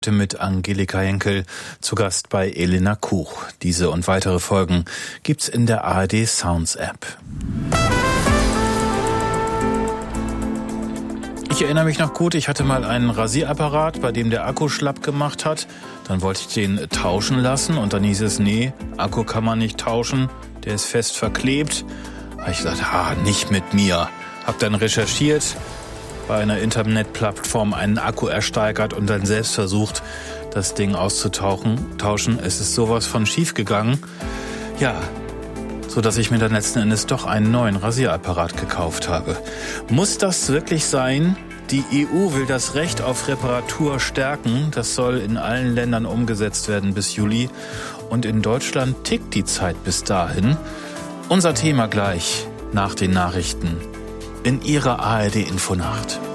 Mit Angelika Henkel, zu Gast bei Elena Kuch. Diese und weitere Folgen gibt's in der ARD Sounds App. Ich erinnere mich noch gut, ich hatte mal einen Rasierapparat, bei dem der Akku schlapp gemacht hat. Dann wollte ich den tauschen lassen und dann hieß es, nee, Akku kann man nicht tauschen, der ist fest verklebt. Da habe ich gesagt, nicht mit mir. Hab dann recherchiert, bei einer Internetplattform einen Akku ersteigert und dann selbst versucht, das Ding auszutauschen. Es ist sowas von schief gegangen. Ja, so dass ich mir dann letzten Endes doch einen neuen Rasierapparat gekauft habe. Muss das wirklich sein? Die EU will das Recht auf Reparatur stärken. Das soll in allen Ländern umgesetzt werden bis Juli. Und in Deutschland tickt die Zeit bis dahin. Unser Thema gleich nach den Nachrichten in Ihrer ARD Infonacht.